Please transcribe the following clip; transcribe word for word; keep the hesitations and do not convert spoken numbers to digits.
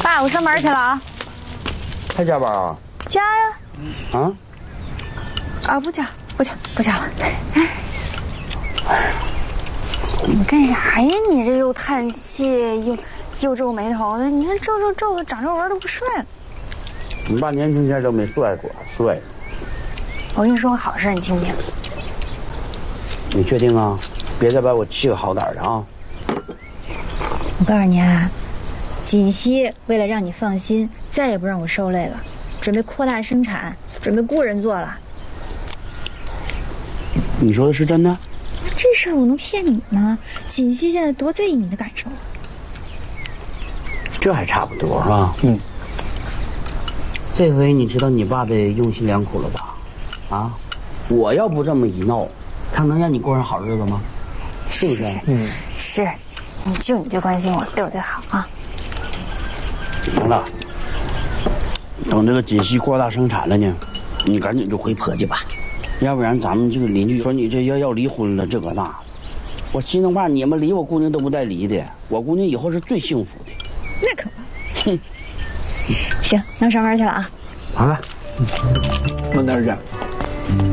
爸，我上班去了啊。 还加班啊？ 加呀。 啊？ 啊，不加，不加，不加了。你干啥呀？你这又叹气又又皱眉头的，你看皱皱皱的，长皱纹都不帅了。 你爸年轻前都没帅过，帅。 我跟你说个好事，你听不听？ 你确定啊？别再把我气个好歹的啊！ 我告诉你啊，锦溪为了让你放心，再也不让我受累了，准备扩大生产，准备雇人做了。 你说的是真的？ 这事儿我能骗你吗？锦溪现在多在意你的感受。 这还差不多是吧？嗯。这回你知道你爸的用心良苦了吧？啊，我要不这么一闹，他能让你过上好日子吗？是不是？是嗯，是。你就你最关心我，对我最好啊。 行了，等这个锦溪扩大生产了呢，你赶紧就回婆家吧，要不然咱们这个邻居说你这要要离婚了，这个那，我心里话你们离我姑娘都不带离的，我姑娘以后是最幸福的。 那可不。哼。行，那我上班去了啊。 好了，慢点点。